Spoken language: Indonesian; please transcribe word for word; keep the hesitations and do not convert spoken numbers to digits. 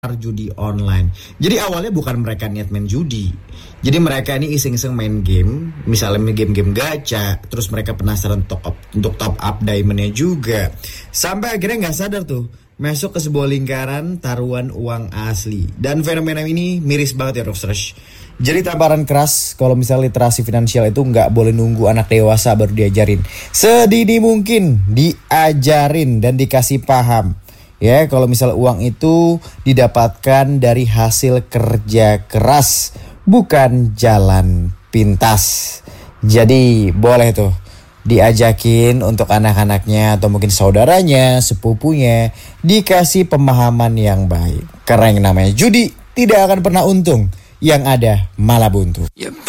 judi online. Jadi awalnya bukan mereka niat main judi. Jadi mereka ini iseng-iseng main game, misalnya main game-game gacha, terus mereka penasaran top up, untuk top up diamondnya juga. Sampai akhirnya nggak sadar tuh, masuk ke sebuah lingkaran taruhan uang asli. Dan fenomena ini miris banget ya Rockstars. Jadi tamparan keras kalau misalnya literasi finansial itu nggak boleh nunggu anak dewasa baru diajarin. Sedini mungkin diajarin dan dikasih paham. Ya, kalau misal uang itu didapatkan dari hasil kerja keras, bukan jalan pintas. Jadi boleh tuh diajakin untuk anak-anaknya atau mungkin saudaranya, sepupunya, dikasih pemahaman yang baik. Karena yang namanya judi tidak akan pernah untung, yang ada malah buntu. Yep.